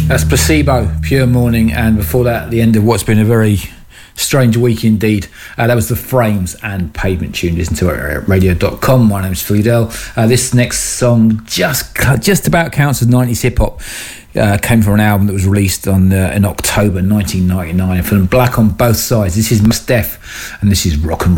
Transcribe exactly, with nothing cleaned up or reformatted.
That's Placebo, Pure Morning, and before that, the end of what's been a very strange week indeed. Uh, that was The Frames and Pavement Tune. Listen to it at radio dot com. My name's Philly Dell. Uh, this next song just just about counts as nineties hip hop. Uh, came from an album that was released on uh, in October nineteen ninety-nine from Black on Both Sides. This is Mos Def, and this is Rock and Roll.